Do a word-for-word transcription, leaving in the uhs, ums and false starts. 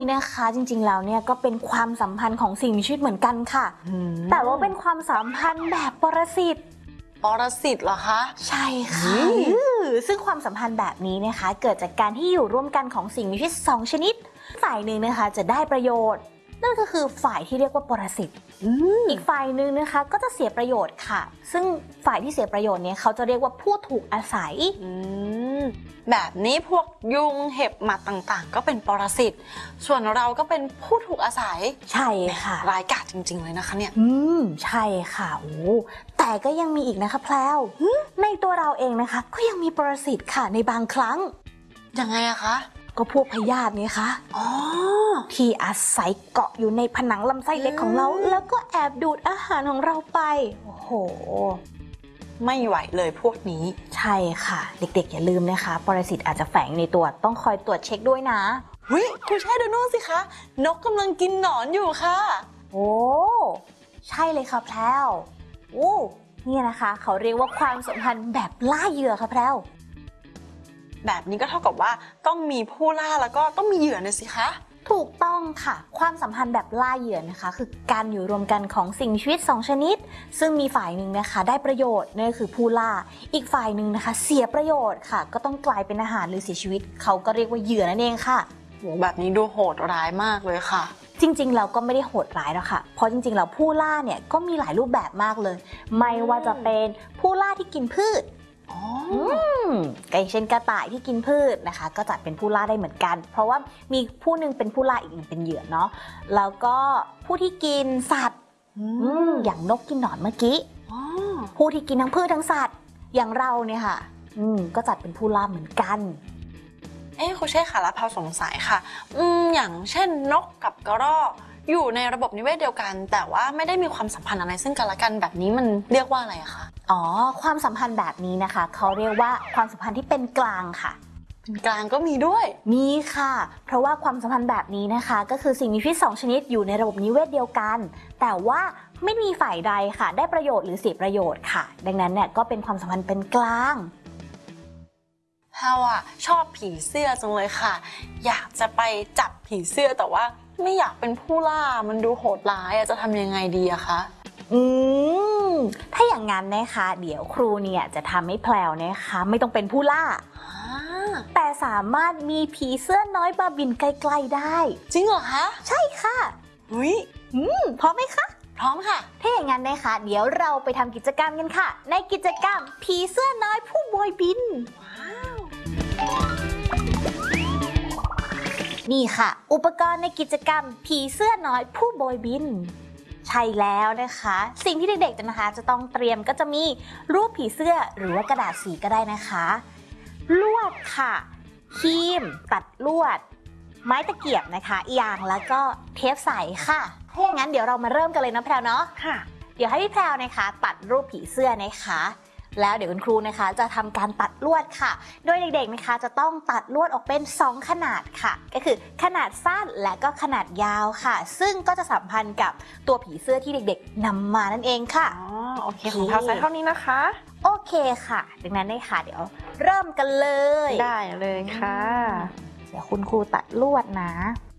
นะคะจริงๆแล้วเนี่ยก็เป็นความสัมพันธ์ของสิ่งมีชีวิตเหมือนกันค่ะแต่ว่าเป็นความสัมพันธ์แบบปรสิตปรสิตเหรอคะใช่ค่ะซึ่งความสัมพันธ์แบบนี้นะคะเกิดจากการที่อยู่ร่วมกันของสิ่งมีชีวิตสองชนิดฝ่ายหนึ่งนะคะจะได้ประโยชน์นั่นก็คือฝ่ายที่เรียกว่าปรสิตอีกฝ่ายหนึ่งนะคะก็จะเสียประโยชน์ค่ะซึ่งฝ่ายที่เสียประโยชน์เนี่ยเขาจะเรียกว่าผู้ถูกอาศัยแบบนี้พวกยุงเห็บหมัดต่างๆก็เป็นปรสิตส่วนเราก็เป็นผู้ถูกอาศัยใช่ค่ะร้ายกาจจริงๆเลยนะคะเนี่ยอืมใช่ค่ะโอ้แต่ก็ยังมีอีกนะคะแพลวในตัวเราเองนะคะก็ยังมีปรสิตค่ะในบางครั้งยังไงอะคะก็พวกพยาธินี่คะอ๋อที่อาศัยเกาะอยู่ในผนังลำไส้เล็กของเราแล้วก็แอบดูดอาหารของเราไปโอ้โหไม่ไหวเลยพวกนี้ใช่ค่ะเด็กๆอย่าลืมนะคะปรสิตอาจจะแฝงในตัวต้องคอยตรวจเช็คด้วยนะเฮ้ยคุณแช่ดูนู่นสิคะนกกำลังกินหนอนอยู่ค่ะโอ้ใช่เลยค่ะแพลวโอ้นี่นะคะเขาเรียกว่าความสัมพันธ์แบบล่าเหยื่อค่ะแพลวแบบนี้ก็เท่ากับว่าต้องมีผู้ล่าแล้วก็ต้องมีเหยื่อนะสิคะถูกต้องค่ะความสัมพันธ์แบบล่าเหยื่อนะคะคือการอยู่รวมกันของสิ่งมีชีวิตสองชนิดซึ่งมีฝ่ายหนึ่งนะคะได้ประโยชน์นั่นก็คือผู้ล่าอีกฝ่ายหนึ่งนะคะเสียประโยชน์ค่ะก็ต้องกลายเป็นอาหารหรือเสียชีวิตเขาก็เรียกว่าเหยื่อนั่นเองค่ะโหแบบนี้ดูโหดร้ายมากเลยค่ะจริงๆเราก็ไม่ได้โหดร้ายหรอกค่ะเพราะจริงๆแล้วผู้ล่าเนี่ยก็มีหลายรูปแบบมากเลยไม่ว่าจะเป็นผู้ล่าที่กินพืชก็อย่างเช่นกระต่ายที่กินพืชนะคะก็จัดเป็นผู้ล่าได้เหมือนกันเพราะว่ามีผู้หนึ่งเป็นผู้ล่าอีกหนึ่งเป็นเหยื่อเนาะแล้วก็ผู้ที่กินสัตว์อย่างนกกินหนอนเมื่อกี้ผู้ที่กินทั้งพืชทั้งสัตว์อย่างเราเนี่ยค่ะก็จัดเป็นผู้ล่าเหมือนกันเอ๊ะคุณเช่ค่ะแล้วพาสงสัยค่ะอืมอย่างเช่นนกกับกระรอกอยู่ในระบบนิเวศเดียวกันแต่ว่าไม่ได้มีความสัมพันธ์อะไรซึ่งกันและกันแบบนี้มันเรียกว่าอะไรอะคะอ๋อความสัมพันธ์แบบนี้นะคะเขาเรียกว่าความสัมพันธ์ที่เป็นกลางค่ะเป็นกลางก็มีด้วยมีค่ะเพราะว่าความสัมพันธ์แบบนี้นะคะก็คือสิ่งมีชีวิตสองชนิดอยู่ในระบบนิเวศเดียวกันแต่ว่าไม่มีฝ่ายใดค่ะได้ประโยชน์หรือเสียประโยชน์ค่ะดังนั้นเนี่ยก็เป็นความสัมพันธ์เป็นกลางแพรอะชอบผีเสื้อจังเลยค่ะอยากจะไปจับผีเสื้อแต่ว่าไม่อยากเป็นผู้ล่ามันดูโหดร้ายจะทำยังไงดีอะคะอืมถ้าอย่างนั้นนะคะเดี๋ยวครูเนี่ยจะทำให้แพลวนะคะไม่ต้องเป็นผู้ล่าแต่สามารถมีผีเสื้อน้อยมาบินไกลๆได้จริงเหรอคะใช่ค่ะอุ้ยอืมพร้อมไหมคะพร้อมค่ะถ้าอย่างนั้นนะคะเดี๋ยวเราไปทำกิจกรรมกันค่ะในกิจกรรมผีเสื้อน้อยผู้โบยบินนี่ค่ะอุปกรณ์ในกิจกรรมผีเสื้อน้อยผู้โบยบินใช่แล้วนะคะสิ่งที่เด็กๆนะคะจะต้องเตรียมก็จะมีรูปผีเสื้อหรือว่ากระดาษสีก็ได้นะคะลวดค่ะครีมตัดลวดไม้ตะเกียบนะคะยางแล้วก็เทปใสค่ะถ้าอย่างนั้นเดี๋ยวเรามาเริ่มกันเลยนะแพรวเนาะค่ะเดี๋ยวให้พี่แพรวนะคะตัดรูปผีเสื้อนะคะแล้วเดี๋ยวคุณครูนะคะจะทำการตัดลวดค่ะโดยเด็กๆนะคะจะต้องตัดลวดออกเป็นสองขนาดค่ะก็คือขนาดสั้นและก็ขนาดยาวค่ะซึ่งก็จะสัมพันธ์กับตัวผีเสื้อที่เด็กๆนำมานั่นเองค่ะอ๋อโอเคของเราใช้เท่านี้นะคะโอเคค่ะดังนั้นได้ค่ะเดี๋ยวเริ่มกันเลยได้เลยค่ะเดี๋ยวคุณครูตัดลวดนะ